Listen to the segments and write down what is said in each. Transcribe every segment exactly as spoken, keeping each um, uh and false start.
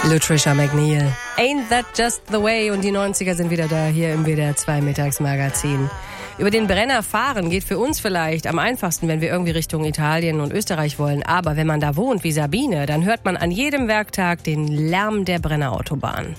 Lutricia McNeil. Ain't that just the way? Und die neunziger sind wieder da hier im W D R zwei Mittagsmagazin. Über den Brenner fahren geht für uns vielleicht am einfachsten, wenn wir irgendwie Richtung Italien und Österreich wollen. Aber wenn man da wohnt wie Sabine, dann hört man an jedem Werktag den Lärm der Brennerautobahn.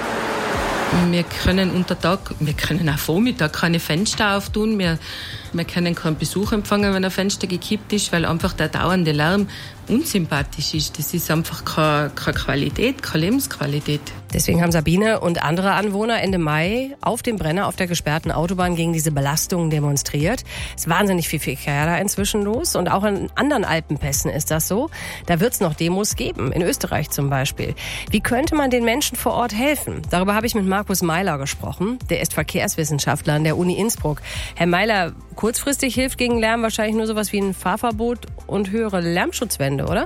Wir können unter Tag, wir können auch Vormittag keine Fenster auftun. Wir, wir können keinen Besuch empfangen, wenn ein Fenster gekippt ist, weil einfach der dauernde Lärm unsympathisch ist. Das ist einfach keine, keine Qualität, keine Lebensqualität. Deswegen haben Sabine und andere Anwohner Ende Mai auf dem Brenner auf der gesperrten Autobahn gegen diese Belastungen demonstriert. Es ist wahnsinnig viel Verkehr da inzwischen los und auch in anderen Alpenpässen ist das so. Da wird es noch Demos geben, in Österreich zum Beispiel. Wie könnte man den Menschen vor Ort helfen? Darüber habe ich mit Markus Meiler gesprochen. Der ist Verkehrswissenschaftler an der Uni Innsbruck. Herr Meiler, kurzfristig hilft gegen Lärm wahrscheinlich nur sowas wie ein Fahrverbot und höhere Lärmschutzwände, oder?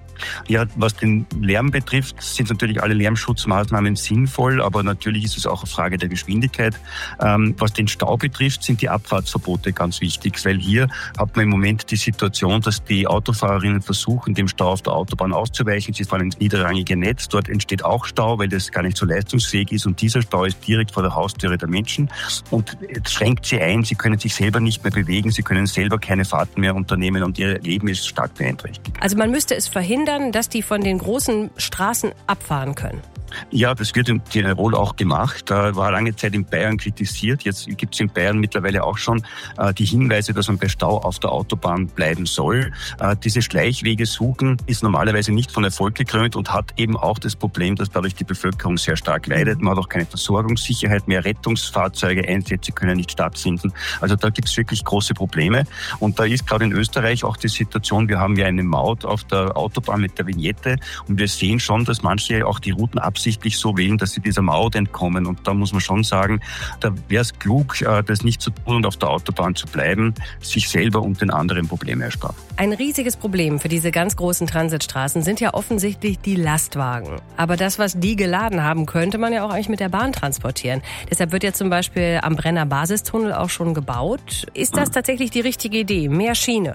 Ja, was den Lärm betrifft, sind natürlich alle Lärmschutzmaßnahmen sinnvoll, aber natürlich ist es auch eine Frage der Geschwindigkeit. Ähm, was den Stau betrifft, sind die Abfahrtsverbote ganz wichtig, weil hier hat man im Moment die Situation, dass die Autofahrerinnen versuchen, dem Stau auf der Autobahn auszuweichen. Sie fahren ins niederrangige Netz, dort entsteht auch Stau, weil das gar nicht so leistungsfähig ist und dieser Stau ist direkt vor der Haustüre der Menschen und es schränkt sie ein, sie können sich selber nicht mehr bewegen, sie können selber keine Fahrten mehr unternehmen und ihr Leben ist stark beeinträchtigt. Also man müsste es verhindern, dass die von den großen Straßen abfahren können. Ja, das wird in Tirol auch gemacht. Da war lange Zeit in Bayern kritisiert. Jetzt gibt es in Bayern mittlerweile auch schon äh, die Hinweise, dass man bei Stau auf der Autobahn bleiben soll. Äh, diese Schleichwege suchen ist normalerweise nicht von Erfolg gekrönt und hat eben auch das Problem, dass dadurch die Bevölkerung sehr stark leidet. Man hat auch keine Versorgungssicherheit mehr. Rettungsfahrzeuge, Einsätze können nicht stattfinden. Also da gibt es wirklich große Probleme. Und da ist gerade in Österreich auch die Situation, wir haben ja eine Maut auf der Autobahn mit der Vignette und wir sehen schon, dass manche auch die Routen ab absichtlich so wählen, dass sie dieser Maut entkommen. Und da muss man schon sagen, da wäre es klug, das nicht zu tun und auf der Autobahn zu bleiben, sich selber und den anderen Probleme ersparen. Ein riesiges Problem für diese ganz großen Transitstraßen sind ja offensichtlich die Lastwagen. Aber das, was die geladen haben, könnte man ja auch eigentlich mit der Bahn transportieren. Deshalb wird ja zum Beispiel am Brenner Basistunnel auch schon gebaut. Ist das tatsächlich die richtige Idee? Mehr Schiene?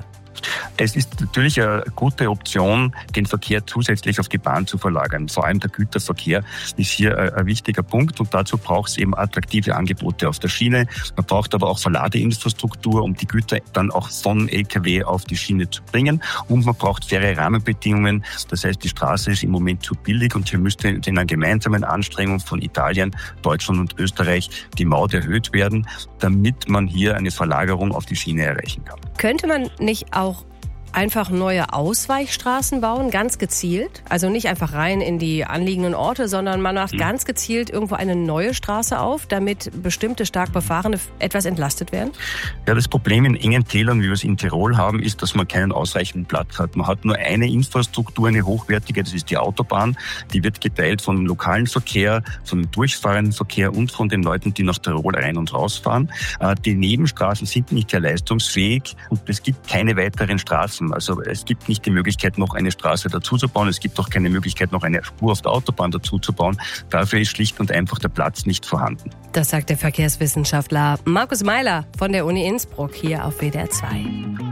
Es ist natürlich eine gute Option, den Verkehr zusätzlich auf die Bahn zu verlagern. Vor allem der Güterverkehr ist hier ein wichtiger Punkt und dazu braucht es eben attraktive Angebote auf der Schiene. Man braucht aber auch Verladeinfrastruktur, um die Güter dann auch von L K W auf die Schiene zu bringen und man braucht faire Rahmenbedingungen. Das heißt, die Straße ist im Moment zu billig und hier müsste in einer gemeinsamen Anstrengung von Italien, Deutschland und Österreich die Maut erhöht werden, damit man hier eine Verlagerung auf die Schiene erreichen kann. Könnte man nicht auch einfach neue Ausweichstraßen bauen, ganz gezielt? Also nicht einfach rein in die anliegenden Orte, sondern man macht mhm. ganz gezielt irgendwo eine neue Straße auf, damit bestimmte stark Befahrene etwas entlastet werden? Ja, das Problem in engen Tälern, wie wir es in Tirol haben, ist, dass man keinen ausreichenden Platz hat. Man hat nur eine Infrastruktur, eine hochwertige, das ist die Autobahn. Die wird geteilt vom lokalen Verkehr, vom durchfahrenden Verkehr und von den Leuten, die nach Tirol rein und rausfahren. Die Nebenstraßen sind nicht sehr leistungsfähig und es gibt keine weiteren Straßen. Also es gibt nicht die Möglichkeit, noch eine Straße dazu zu bauen. Es gibt auch keine Möglichkeit, noch eine Spur auf der Autobahn dazu zu bauen. Dafür ist schlicht und einfach der Platz nicht vorhanden. Das sagt der Verkehrswissenschaftler Markus Meiler von der Uni Innsbruck hier auf W D R zwei.